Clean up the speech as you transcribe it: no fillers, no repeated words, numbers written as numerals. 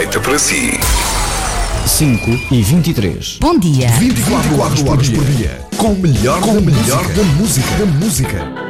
feita para si. 5h23. Bom dia. 24 horas por dia. Com o melhor da música.